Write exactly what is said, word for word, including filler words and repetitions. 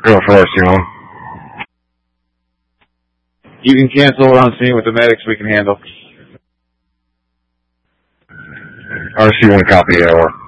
Go for R C one. You can cancel it on scene with the medics we can handle. R C one copy, hour.